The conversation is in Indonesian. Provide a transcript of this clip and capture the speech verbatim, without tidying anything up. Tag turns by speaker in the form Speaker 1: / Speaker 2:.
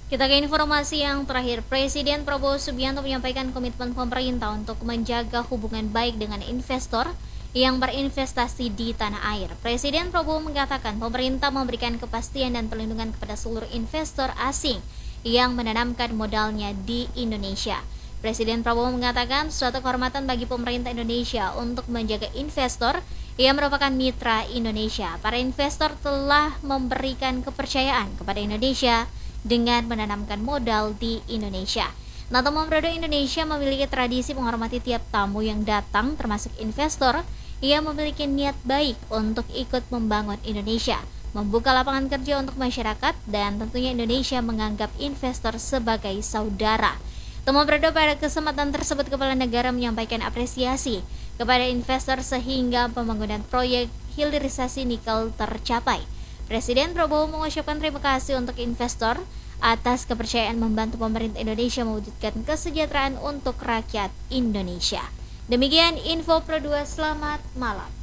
Speaker 1: Kita ke informasi yang terakhir. Presiden Prabowo Subianto menyampaikan komitmen pemerintah untuk menjaga hubungan baik dengan investor yang berinvestasi di tanah air. Presiden Prabowo mengatakan pemerintah memberikan kepastian dan perlindungan kepada seluruh investor asing yang menanamkan modalnya di Indonesia. Presiden Prabowo mengatakan suatu kehormatan bagi pemerintah Indonesia untuk menjaga investor yang merupakan mitra Indonesia. Para investor telah memberikan kepercayaan kepada Indonesia dengan menanamkan modal di Indonesia. Natomo Brodo Indonesia memiliki tradisi menghormati tiap tamu yang datang, termasuk investor yang memiliki niat baik untuk ikut membangun Indonesia, membuka lapangan kerja untuk masyarakat, dan tentunya Indonesia menganggap investor sebagai saudara. Tomo Brodo pada kesempatan tersebut Kepala Negara menyampaikan apresiasi kepada investor sehingga pembangunan proyek hilirisasi nikel tercapai. Presiden Prabowo mengucapkan terima kasih untuk investor atas kepercayaan membantu pemerintah Indonesia mewujudkan kesejahteraan untuk rakyat Indonesia. Demikian info Pro dua, selamat malam.